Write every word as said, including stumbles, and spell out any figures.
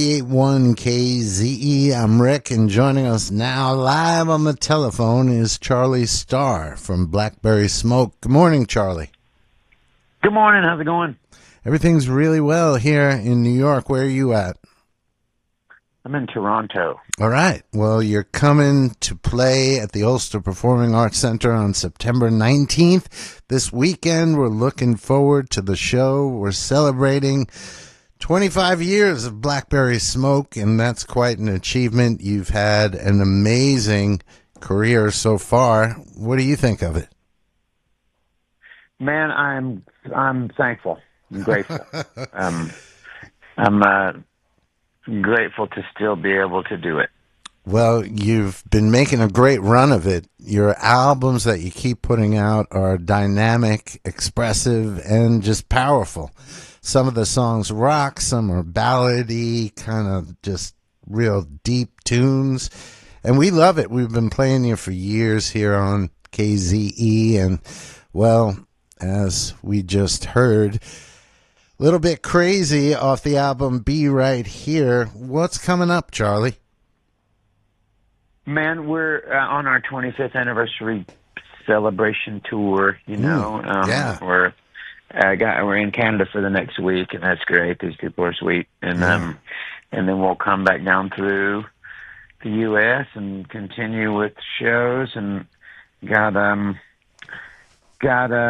eighty-one K Z E. I'm Rick, and joining us now live on the telephone is Charlie Starr from Blackberry Smoke. Good morning, Charlie. Good morning. How's it going? Everything's really well here in New York. Where are you at? I'm in Toronto. All right. Well, you're coming to play at the Ulster Performing Arts Center on September nineteenth. This weekend, we're looking forward to the show. We're celebrating twenty-five years of Blackberry Smoke, and that's quite an achievement. You've had an amazing career so far. What do you think of it? Man, I'm I'm thankful. I'm grateful. um, I'm uh, grateful to still be able to do it. Well, you've been making a great run of it. Your albums that you keep putting out are dynamic, expressive, and just powerful. Some of the songs rock, some are ballady, kind of just real deep tunes. And we love it. We've been playing you for years here on K Z E. And, well, as we just heard, a little bit crazy off the album Be Right Here. What's coming up, Charlie? Man, we're uh, on our twenty-fifth anniversary celebration tour, you know. Mm, um, yeah. We're uh, got, we're in Canada for the next week, and that's great. These people are sweet. And Yeah. um, and then we'll come back down through the U S and continue with shows, and got um got uh